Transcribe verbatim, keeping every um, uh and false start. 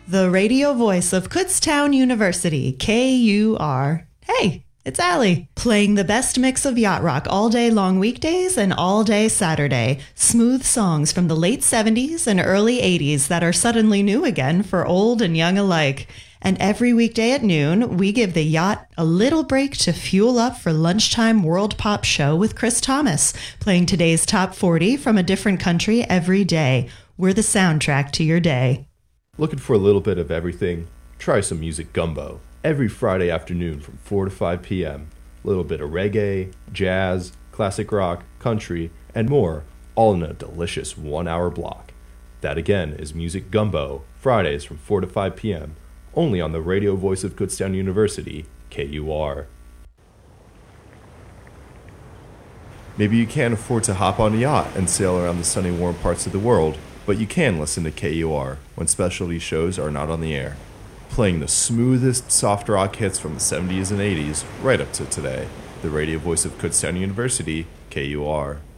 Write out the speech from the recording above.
The radio voice of Kutztown University, K U R. Hey, it's Allie, playing the best mix of yacht rock all day long weekdays and all day Saturday. Smooth songs from the late seventies and early eighties that are suddenly new again for old and young alike. And every weekday at noon, we give the yacht a little break to fuel up for lunchtime World Pop Show with Chris Thomas, playing today's top forty from a different country every day. We're the soundtrack to your day. Looking for a little bit of everything? Try some Music Gumbo. Every Friday afternoon from four to five p.m. A little bit of reggae, jazz, classic rock, country, and more, all in a delicious one-hour block. That again is Music Gumbo, Fridays from four to five p.m., only on the radio voice of Kutztown University, K U R. Maybe you can't afford to hop on a yacht and sail around the sunny, warm parts of the world, but you can listen to K U R when specialty shows are not on the air, playing the smoothest soft rock hits from the seventies and eighties right up to today. The radio voice of Kutztown University, K U R.